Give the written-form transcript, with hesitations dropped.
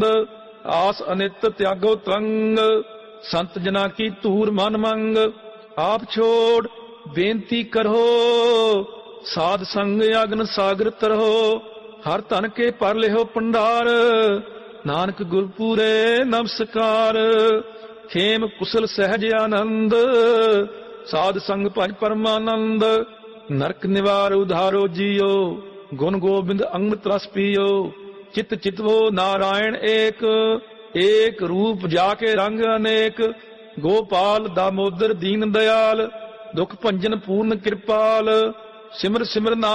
ਆਸ ਅਨਿਤ ਤਿਆਗੋ ਤਰੰਗ, ਸੰਤ ਜਨਾ ਕੀ ਧੂਰ ਮਨ ਮੰਗ। ਆਪ ਛੋੜ ਬੇਨਤੀ ਕਰੋ, ਸਾਧ ਸੰਗ ਅਗਨ ਸਾਗਰ ਤਰੋ। ਹਰ ਧਨ ਕੇ ਪਰ ਲਿਓ ਭੰਡਾਰ, ਨਾਨਕ ਗੁਰਪੂਰੇ ਨਮਸਕਾਰ। ਖੇਮ ਕੁਸਲ ਸਹਿਜ ਆਨੰਦ, ਸਾਧ ਸੰਗ ਭਜ ਪਰਮਾਨੰਦ। ਨਰਕ ਨਿਵਾਰ ਉਧਾਰੋ ਜੀਓ, ਗੁਣ ਗੋਬਿੰਦ ਅੰਮ੍ਰਿਤ ਰਸ ਪੀਓ। ਚਿਤ ਚਿਤਵੋ ਨਾਰਾਇਣ ਏਕ, ਏਕ ਰੂਪ ਜਾ ਕੇ ਰੰਗ ਅਨੇਕ। ਗੋਪਾਲ ਦਾਮੋਦਰ ਦੀਨ ਦਿਆਲ, ਦੁਖ ਭੰਜਨ ਪੂਰਨ ਕਿਰਪਾਲ। ਸਿਮਰ ਸਿਮਰ ਨਾਮ